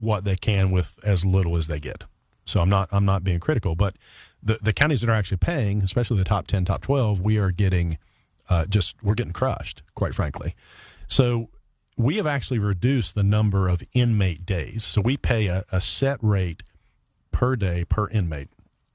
what they can with as little as they get. So I'm not being critical, but the counties that are actually paying, especially the top 10, top 12, we are getting we're getting crushed, quite frankly. So we have actually reduced the number of inmate days. So we pay a set rate per day per inmate,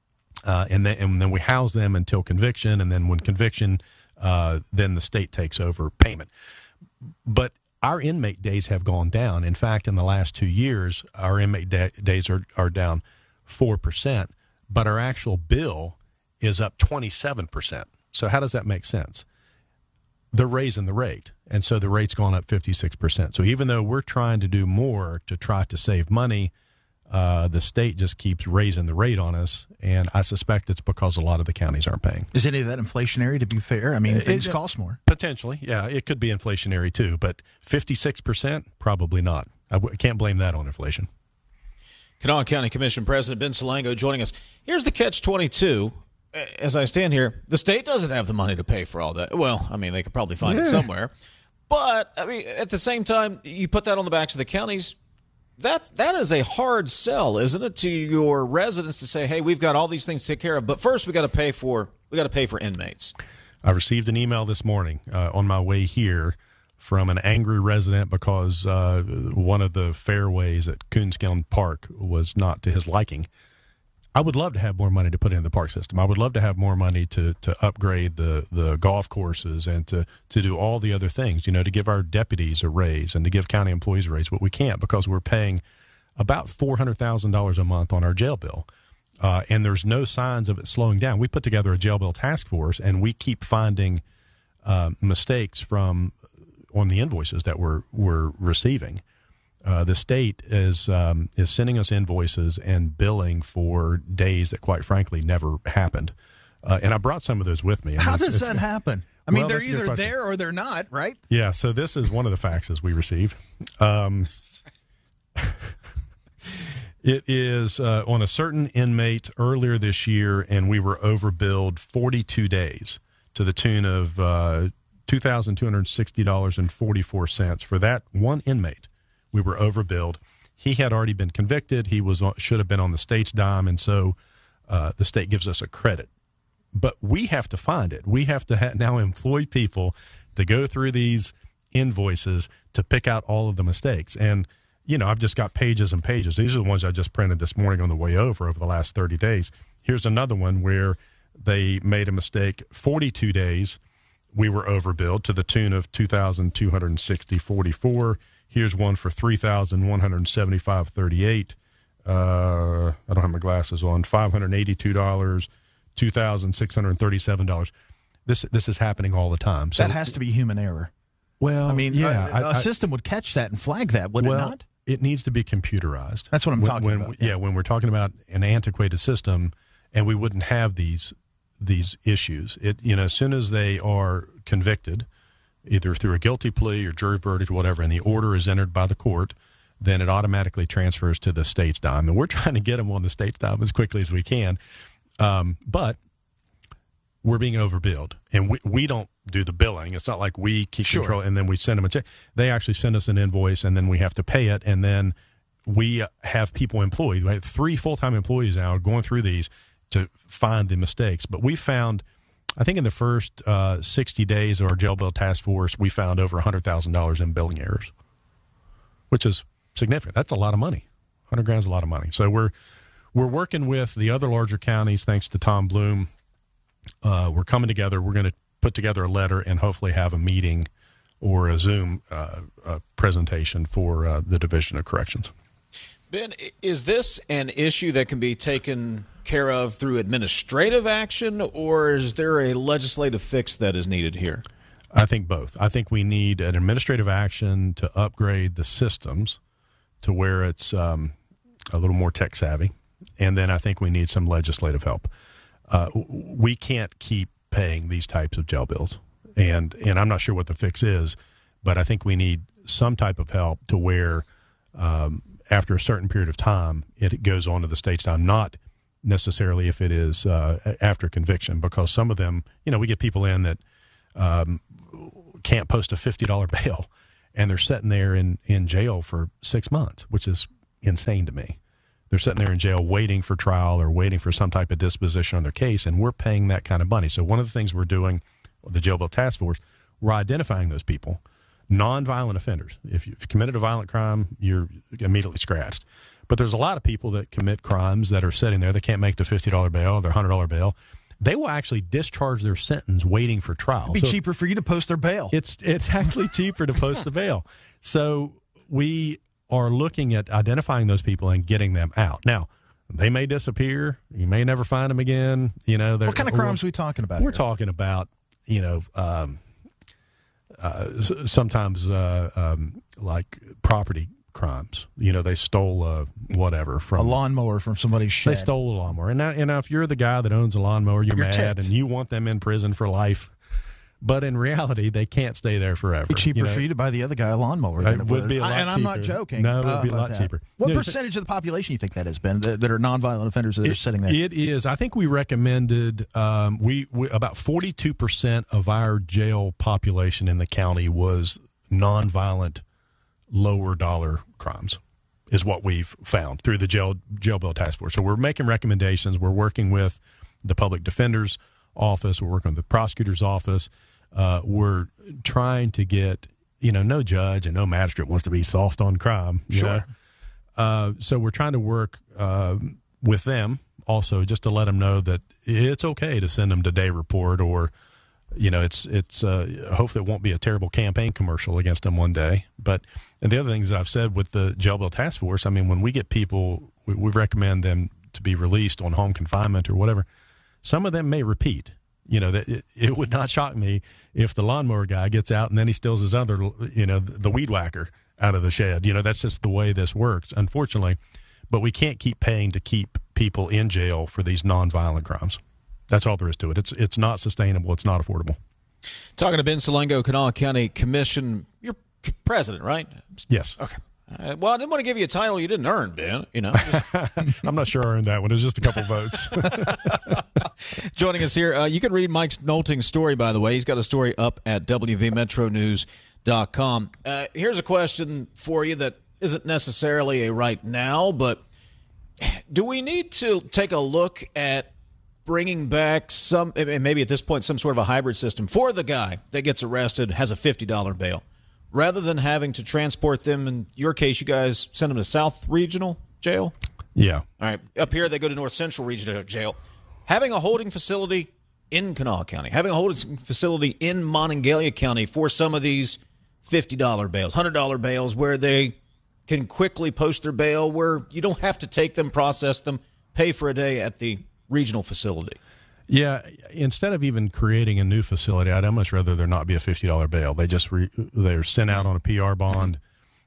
and then we house them until conviction, and then when conviction, then the state takes over payment. But our inmate days have gone down. In fact, in the last 2 years, our inmate days are down 4%, but our actual bill is up 27%. So how does that make sense? They're raising the rate, and so the rate's gone up 56%. So even though we're trying to do more to try to save money, the state just keeps raising the rate on us, and I suspect it's because a lot of the counties aren't paying. Is any of that inflationary, to be fair? I mean, things cost more. Potentially, yeah. It could be inflationary, too, but 56%, probably not. I can't blame that on inflation. Kanawha County Commission President Ben Salango joining us. Here's the catch-22. As I stand here, the state doesn't have the money to pay for all that. Well, I mean, they could probably find it somewhere. But, I mean, at the same time, you put that on the backs of the counties. That is a hard sell, isn't it, to your residents to say, hey, we've got all these things to take care of, but first we got to pay for inmates. I received an email this morning on my way here from an angry resident because one of the fairways at Coonskillen Park was not to his liking. I would love to have more money to put in the park system. I would love to have more money to upgrade the golf courses and to do all the other things, to give our deputies a raise and to give county employees a raise. But we can't because we're paying about $400,000 a month on our jail bill. And there's no signs of it slowing down. We put together a jail bill task force, and we keep finding mistakes on the invoices that we're receiving. The state is sending us invoices and billing for days that, quite frankly, never happened. And I brought some of those with me. How does that happen? I mean, they're either there or they're not, right? Yeah, so this is one of the faxes we received. It is on a certain inmate earlier this year, and we were overbilled 42 days to the tune of $2,260.44 for that one inmate. We were overbilled. He had already been convicted. He should have been on the state's dime, and so the state gives us a credit. But we have to find it. We have to now employ people to go through these invoices to pick out all of the mistakes. And, I've just got pages and pages. These are the ones I just printed this morning on the way over the last 30 days. Here's another one where they made a mistake. 42 days we were overbilled to the tune of $2,260.44. Here's one for $3,175.38. I don't have my glasses on. $582, $2,637. This is happening all the time. So that has to be human error. Well, I mean, a system would catch that and flag that, would it not? It needs to be computerized. That's what I'm talking about. Yeah, when we're talking about an antiquated system, and we wouldn't have these issues. As soon as they are convicted, either through a guilty plea or jury verdict or whatever, and the order is entered by the court, then it automatically transfers to the state's dime. And we're trying to get them on the state's dime as quickly as we can. But we're being overbilled, and we don't do the billing. It's not like we keep control and then we send them a check. They actually send us an invoice, and then we have to pay it, and then we have people employed. We have 3 full-time employees now going through these to find the mistakes. But we found, I think in the first 60 days of our jail bill task force, we found over $100,000 in billing errors, which is significant. That's a lot of money. $100,000 is a lot of money. So we're working with the other larger counties, thanks to Tom Bloom. We're coming together. We're going to put together a letter and hopefully have a meeting or a Zoom presentation for the Division of Corrections. Ben, is this an issue that can be taken care of through administrative action, or is there a legislative fix that is needed here? I think both. I think we need an administrative action to upgrade the systems to where it's a little more tech savvy, and then I think we need some legislative help. We can't keep paying these types of jail bills, and I'm not sure what the fix is, but I think we need some type of help to where after a certain period of time, it goes on to the state's dime, not necessarily if it is after conviction, because some of them, we get people in that can't post a $50 bail, and they're sitting there in jail for 6 months, which is insane to me. They're sitting there in jail waiting for trial or waiting for some type of disposition on their case, and we're paying that kind of money. So one of the things we're doing with the Jail Bill Task Force, we're identifying those people, nonviolent offenders. If you've committed a violent crime, you're immediately scratched. But there's a lot of people that commit crimes that are sitting there. They can't make the $50 bail, their $100 bail. They will actually discharge their sentence waiting for trial. It'd be cheaper for you to post their bail. It's actually cheaper to post the bail. So we are looking at identifying those people and getting them out. Now, they may disappear. You may never find them again. What kind of crimes are we talking about? We're talking about, sometimes like property crimes. They stole whatever from a lawnmower from somebody's shed. They stole a lawnmower. And now if you're the guy that owns a lawnmower, you're mad ticked. and you want them in prison for life. But in reality, they can't stay there forever. It'd be cheaper for you to buy the other guy a lawnmower. It would be a lot cheaper. And I'm not joking. No, it would be a lot cheaper. What percentage of the population do you think that has been that are nonviolent offenders that are sitting there? It is. I think we recommended we about 42% of our jail population in the county was nonviolent, lower dollar crimes, is what we've found through the jail bill task force. So we're making recommendations. We're working with the public defender's office. We're working with the prosecutor's office. We're trying to get, no judge and no magistrate wants to be soft on crime. Sure. So we're trying to work with them also just to let them know that it's okay to send them to day report or, it's hopefully it won't be a terrible campaign commercial against them one day. And the other things that I've said with the jail bill task force, I mean, when we get people, we recommend them to be released on home confinement or whatever. Some of them may repeat. It would not shock me if the lawnmower guy gets out and then he steals his other, the weed whacker out of the shed. That's just the way this works, unfortunately. But we can't keep paying to keep people in jail for these nonviolent crimes. That's all there is to it. It's not sustainable. It's not affordable. Talking to Ben Salengo, Kanawha County Commission. You're president, right? Yes. Okay. Well, I didn't want to give you a title you didn't earn, Ben. I'm not sure I earned that one. It was just a couple votes. Joining us here, you can read Mike Nolting's story, by the way. He's got a story up at WVMetroNews.com. Here's a question for you that isn't necessarily a right now, but do we need to take a look at bringing back some, maybe at this point, some sort of a hybrid system for the guy that gets arrested, has a $50 bail? Rather than having to transport them, in your case, you guys send them to South Regional Jail? Yeah. All right. Up here, they go to North Central Regional Jail. Having a holding facility in Kanawha County, having a holding facility in Monongalia County for some of these $50 bails, $100 bails, where they can quickly post their bail, where you don't have to take them, process them, pay for a day at the regional facility. Yeah, instead of even creating a new facility, I'd almost rather there not be a $50 bail. They just they're sent out on a PR bond.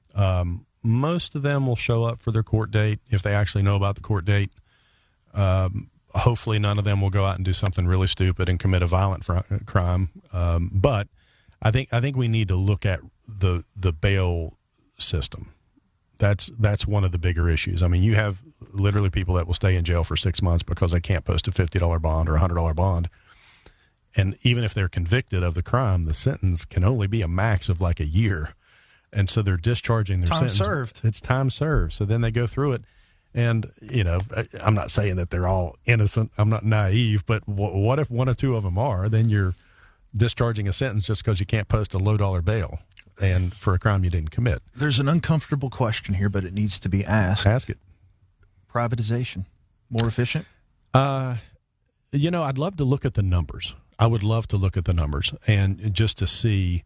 Most of them will show up for their court date if they actually know about the court date. Hopefully, none of them will go out and do something really stupid and commit a violent crime. But I think we need to look at the bail system. That's one of the bigger issues. I mean, you have literally people that will stay in jail for 6 months because they can't post a $50 bond or a $100 bond. And even if they're convicted of the crime, the sentence can only be a max of like a year. And so they're discharging their sentence. Time served. It's time served. So then they go through it. And, I'm not saying that they're all innocent. I'm not naive. But what if one or two of them are? Then you're discharging a sentence just because you can't post a low-dollar bail and for a crime you didn't commit. There's an uncomfortable question here, but it needs to be asked. Ask it. Privatization, more efficient? I'd love to look at the numbers. I would love to look at the numbers and just to see.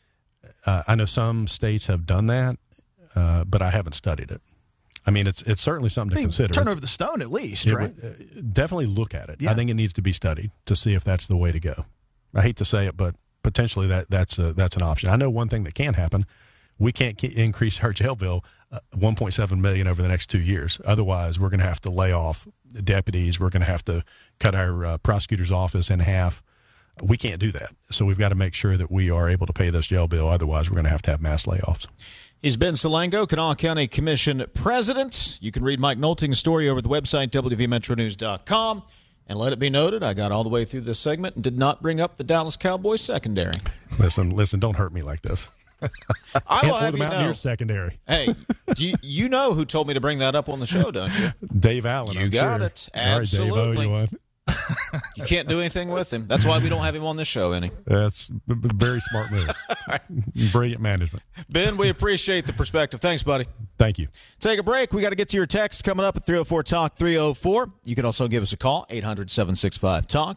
I know some states have done that, but I haven't studied it. I mean, it's certainly something to consider. Turn over the stone at least, right? Definitely look at it. Yeah. I think it needs to be studied to see if that's the way to go. I hate to say it, but potentially that's an option. I know one thing that can happen. We can't increase our jail bill $1.7 million over the next 2 years. Otherwise, we're going to have to lay off deputies. We're going to have to cut our prosecutor's office in half. We can't do that. So we've got to make sure that we are able to pay this jail bill. Otherwise, we're going to have mass layoffs. He's Ben Salengo, Kanawha County Commission President. You can read Mike Nolting's story over the website, WVMetroNews.com. And let it be noted, I got all the way through this segment and did not bring up the Dallas Cowboys secondary. Listen, don't hurt me like this. I will have the you Mountaineers know. secondary. Hey, you know who told me to bring that up on the show, don't you? Dave Allen. You got sure. it. Absolutely. All right, Dave, you won. You can't do anything with him. That's why we don't have him on this show, any. That's a very smart move. Brilliant management. Ben, we appreciate the perspective. Thanks, buddy. Thank you. Take a break. We got to get to your texts coming up at 304-TALK-304. You can also give us a call, 800-765-TALK,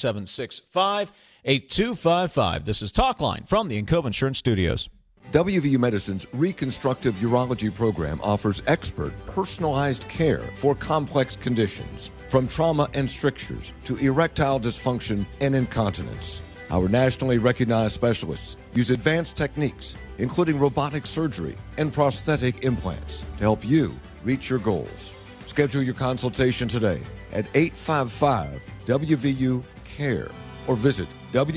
800-765-8255. This is Talk Line from the Encova Insurance Studios. WVU Medicine's Reconstructive Urology program offers expert, personalized care for complex conditions, from trauma and strictures to erectile dysfunction and incontinence. Our nationally recognized specialists use advanced techniques, including robotic surgery and prosthetic implants, to help you reach your goals. Schedule your consultation today at 855-WVU-CARE or visit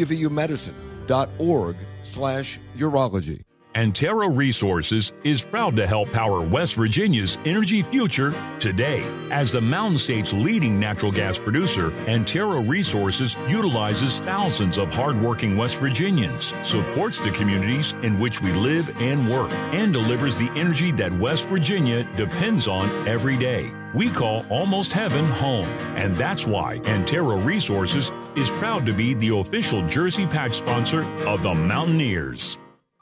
wvumedicine.org/urology. Antero Resources is proud to help power West Virginia's energy future today. As the Mountain State's leading natural gas producer, Antero Resources utilizes thousands of hardworking West Virginians, supports the communities in which we live and work, and delivers the energy that West Virginia depends on every day. We call Almost Heaven home, and that's why Antero Resources is proud to be the official jersey patch sponsor of the Mountaineers.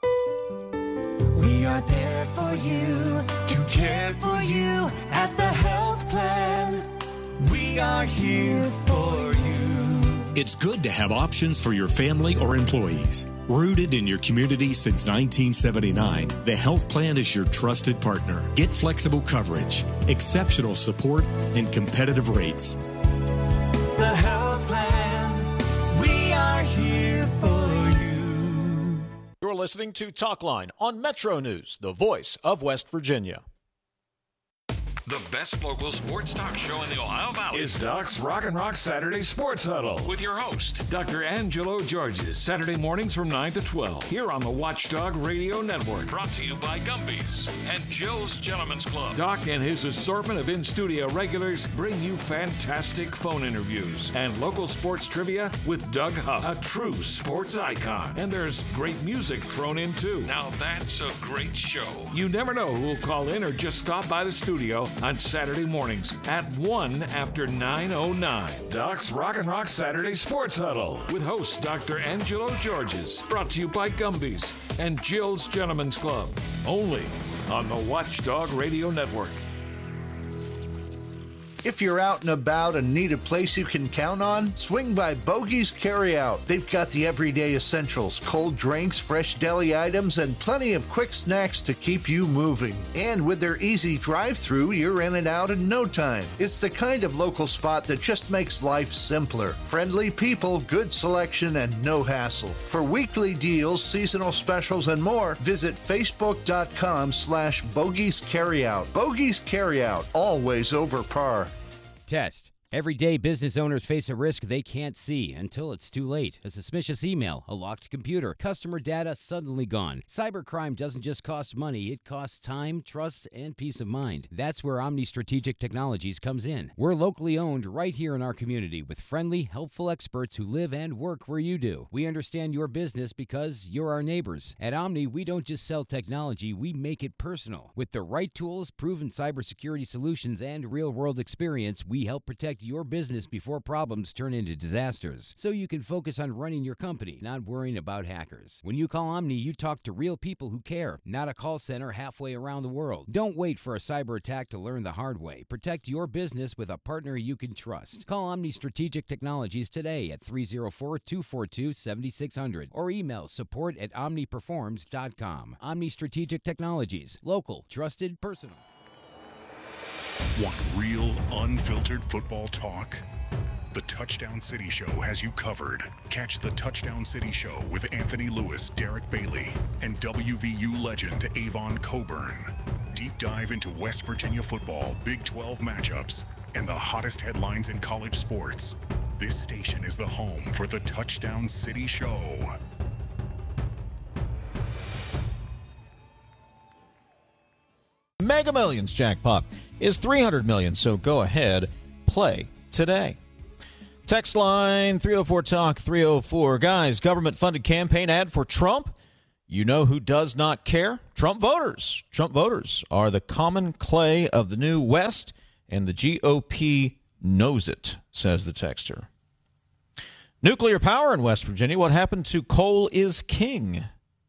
We are there for you, to care for you at the health plan. We are here for you. It's good to have options for your family or employees. Rooted in your community since 1979, the health plan is your trusted partner. Get flexible coverage, exceptional support, and competitive rates. The health plan, we are here for you. You're listening to Talk Line on Metro News, the voice of West Virginia. The best local sports talk show in the Ohio Valley is Doc's Rock and Rock Saturday Sports Huddle with your host, Dr. Angelo Georges, Saturday mornings from 9 to 12 here on the Watchdog Radio Network. Brought to you by Gumby's and Jill's Gentlemen's Club. Doc and his assortment of in-studio regulars bring you fantastic phone interviews and local sports trivia with Doug Huff, a true sports icon. And there's great music thrown in too. Now that's a great show. You never know who will call in or just stop by the studio on Saturday mornings at 1 after 9:09. Doc's Rock and Rock Saturday Sports Huddle with host Dr. Angelo Georges. Brought to you by Gumby's and Jill's Gentlemen's Club. Only on the Watchdog Radio Network. If you're out and about and need a place you can count on, swing by Bogey's Carryout. They've got the everyday essentials, cold drinks, fresh deli items, and plenty of quick snacks to keep you moving. And with their easy drive-thru, you're in and out in no time. It's the kind of local spot that just makes life simpler. Friendly people, good selection, and no hassle. For weekly deals, seasonal specials, and more, visit facebook.com/Bogey's Carryout. Bogey's Carryout, always over par. Test. Every day, business owners face a risk they can't see until it's too late. A suspicious email, a locked computer, customer data suddenly gone. Cybercrime doesn't just cost money, it costs time, trust, and peace of mind. That's where Omni Strategic Technologies comes in. We're locally owned right here in our community with friendly, helpful experts who live and work where you do. We understand your business because you're our neighbors. At Omni, we don't just sell technology, we make it personal. With the right tools, proven cybersecurity solutions, and real-world experience, we help protect your business before problems turn into disasters, so you can focus on running your company, not worrying about hackers. When you call Omni, you talk to real people who care, not a call center halfway around the world. Don't wait for a cyber attack to learn the hard way. Protect your business with a partner you can trust. Call Omni Strategic Technologies today at 304-242-7600 or email support@omniperforms.com. Omni Strategic Technologies. Local, trusted, personal. Want real, unfiltered football talk? The Touchdown City Show has you covered. Catch the Touchdown City Show with Anthony Lewis, Derek Bailey, and WVU legend Avon Coburn. Deep dive into West Virginia football, Big 12 matchups, and the hottest headlines in college sports. This station is the home for the Touchdown City Show. Mega Millions jackpot is $300 million, so go ahead, play today. Text line 304-TALK-304. Guys, government-funded campaign ad for Trump? You know who does not care? Trump voters. Trump voters are the common clay of the new West, and the GOP knows it, says the texter. Nuclear power in West Virginia. What happened to coal is king?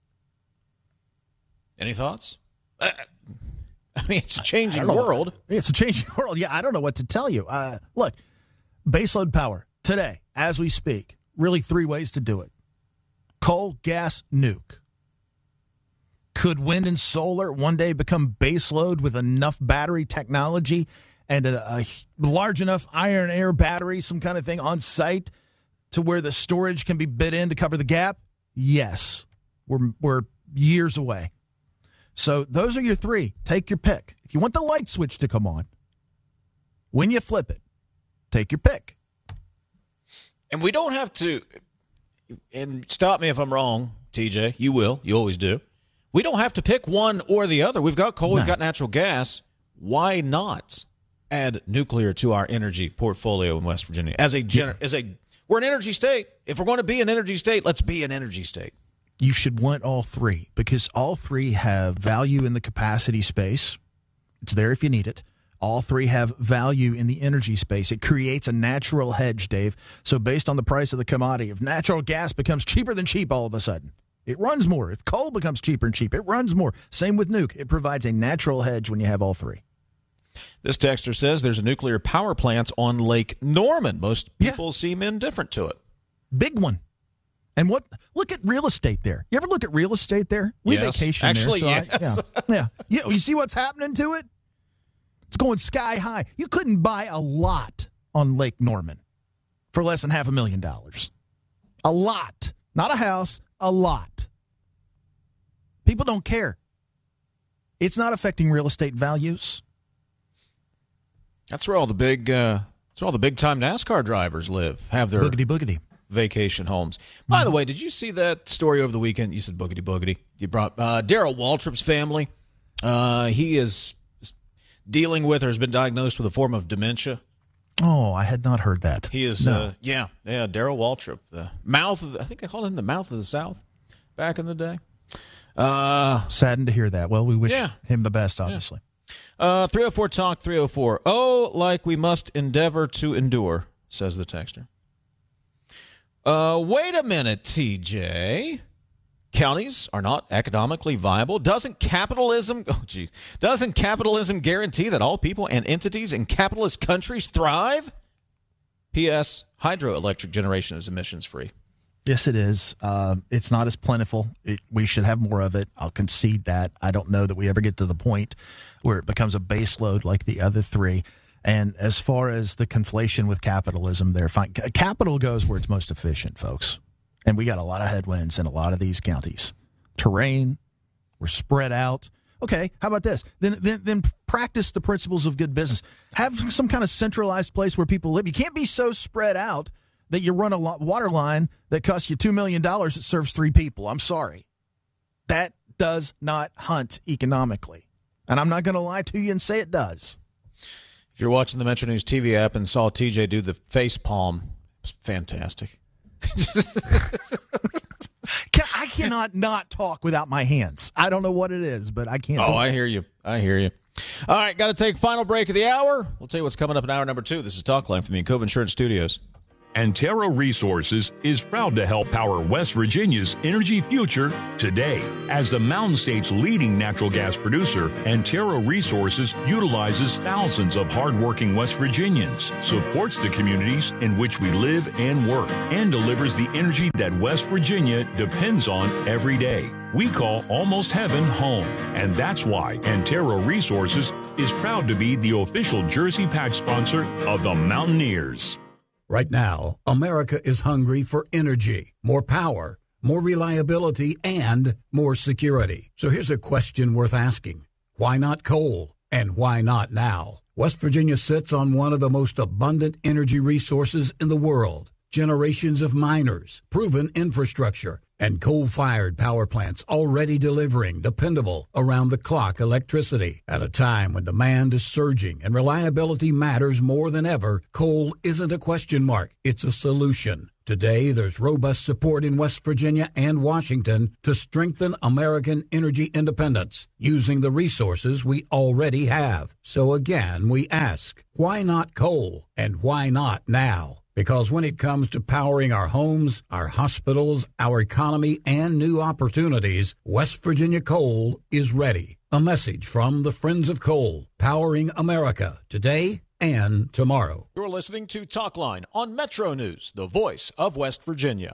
Any thoughts? I mean, it's a changing world. It's a changing world. Yeah, I don't know what to tell you. Look, baseload power today, as we speak, really 3 ways to do it. Coal, gas, nuke. Could wind and solar one day become baseload with enough battery technology and a large enough iron air battery, some kind of thing on site to where the storage can be bid in to cover the gap? Yes. We're years away. So those are your 3. Take your pick. If you want the light switch to come on, when you flip it, take your pick. And we don't have to, and stop me if I'm wrong, TJ. You will. You always do. We don't have to pick one or the other. We've got coal, we've got natural gas. Why not add nuclear to our energy portfolio in West Virginia? We're an energy state. If we're going to be an energy state, let's be an energy state. You should want all 3 because all 3 have value in the capacity space. It's there if you need it. All 3 have value in the energy space. It creates a natural hedge, Dave. So based on the price of the commodity, if natural gas becomes cheaper than cheap all of a sudden, it runs more. If coal becomes cheaper and cheap, it runs more. Same with nuke. It provides a natural hedge when you have all 3. This texter says there's a nuclear power plant on Lake Norman. Most people seem indifferent to it. Big one. And look at real estate there. You ever look at real estate there? We vacation actually, there. So yes. Yeah. You see what's happening to it? It's going sky high. You couldn't buy a lot on Lake Norman for less than $500,000. A lot. Not a house, a lot. People don't care. It's not affecting real estate values. That's where all the big time NASCAR drivers live. Have their boogity vacation homes. By the way, did you see that story over the weekend? You said boogity. You brought Darrell Waltrip's family. He is dealing with or has been diagnosed with a form of dementia. Oh, I had not heard that. He is, Darrell Waltrip, I think they called him the mouth of the South back in the day. Saddened to hear that. Well, we wish him the best, obviously. 304 Talk 304. Oh, like we must endeavor to endure, says the texter. Wait a minute, TJ. Counties are not economically viable. Doesn't capitalism guarantee that all people and entities in capitalist countries thrive? P.S. Hydroelectric generation is emissions free. Yes, it is. It's not as plentiful. We should have more of it. I'll concede that. I don't know that we ever get to the point where it becomes a base load like the other 3. And as far as the conflation with capitalism, they're fine. Capital goes where it's most efficient, folks. And we got a lot of headwinds in a lot of these counties. Terrain, we're spread out. Okay, how about this? Then practice the principles of good business. Have some kind of centralized place where people live. You can't be so spread out that you run a water line that costs you $2 million that serves 3 people. I'm sorry. That does not hunt economically. And I'm not going to lie to you and say it does. If you're watching the Metro News TV app and saw TJ do the face palm, it's fantastic. I cannot not talk without my hands. I don't know what it is, but I can't. Oh, I hear you. All right, got to take final break of the hour. We'll tell you what's coming up in hour number 2. This is Talkline from the Cove Insurance Studios. Antero Resources is proud to help power West Virginia's energy future today. As the Mountain State's leading natural gas producer, Antero Resources utilizes thousands of hardworking West Virginians, supports the communities in which we live and work, and delivers the energy that West Virginia depends on every day. We call Almost Heaven home, and that's why Antero Resources is proud to be the official jersey patch sponsor of the Mountaineers. Right now, America is hungry for energy, more power, more reliability, and more security. So here's a question worth asking. Why not coal? And why not now? West Virginia sits on one of the most abundant energy resources in the world. Generations of miners, proven infrastructure, and coal-fired power plants already delivering dependable, around-the-clock electricity. At a time when demand is surging and reliability matters more than ever, coal isn't a question mark, it's a solution. Today, there's robust support in West Virginia and Washington to strengthen American energy independence using the resources we already have. So again, we ask, why not coal? And why not now? Because when it comes to powering our homes, our hospitals, our economy, and new opportunities, West Virginia Coal is ready. A message from the Friends of Coal, powering America today and tomorrow. You're listening to Talkline on Metro News, the voice of West Virginia.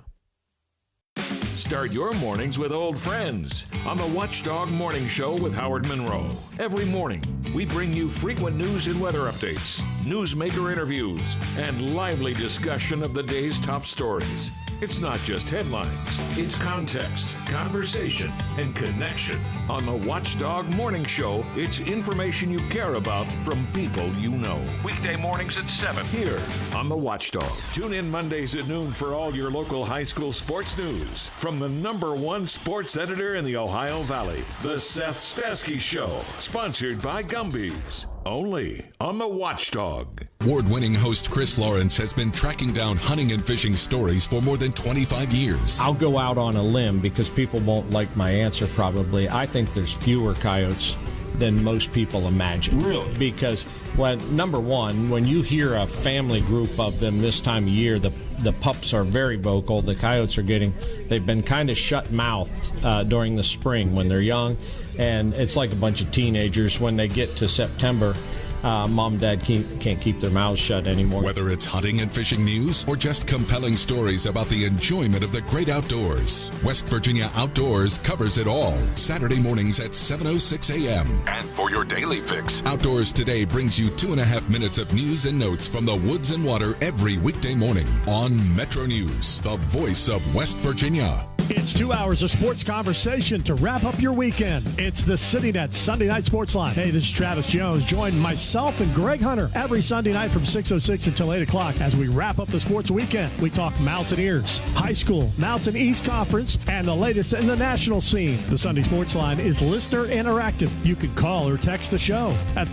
Start your mornings with old friends on the Watchdog Morning Show with Howard Monroe. Every morning, we bring you frequent news and weather updates, newsmaker interviews, and lively discussion of the day's top stories. It's not just headlines, it's context, conversation, and connection. On the Watchdog Morning Show, it's information you care about from people you know. Weekday mornings at 7 here on the Watchdog. Tune in Mondays at noon for all your local high school sports news from the #1 sports editor in the Ohio Valley, The Seth Stasky Show, sponsored by Gumby's. Only on the Watchdog. Award-winning host Chris Lawrence has been tracking down hunting and fishing stories for more than 25 years. I'll go out on a limb because people won't like my answer probably. I think there's fewer coyotes than most people imagine. Really? Because, number one, when you hear a family group of them this time of year, the pups are very vocal. The coyotes they've been kind of shut-mouthed during the spring when they're young. And it's like a bunch of teenagers. When they get to September, mom and dad can't keep their mouths shut anymore. Whether it's hunting and fishing news or just compelling stories about the enjoyment of the great outdoors, West Virginia Outdoors covers it all. Saturday mornings at 7:06 a.m. And for your daily fix, Outdoors Today brings you 2.5 minutes of news and notes from the woods and water every weekday morning on Metro News, the voice of West Virginia. It's 2 hours of sports conversation to wrap up your weekend. It's the CityNet Sunday Night Sports Line. Hey, this is Travis Jones. Join myself and Greg Hunter every Sunday night from 6:06 until 8 o'clock as we wrap up the sports weekend. We talk Mountaineers, high school, Mountain East Conference, and the latest in the national scene. The Sunday Sports Line is listener interactive. You can call or text the show at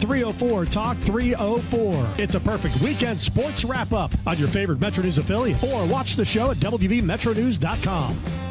304-TALK-304. It's a perfect weekend sports wrap-up on your favorite Metro News affiliate, or watch the show at WVMetronews.com.